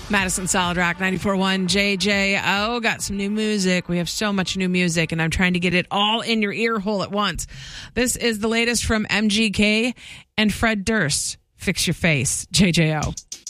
Madison Solid Rock 94.1 JJO. Got some new music. We have so much new music, and I'm trying to get it all in your ear hole at once. This is the latest from MGK and Fred Durst. Fix Your Face, JJO.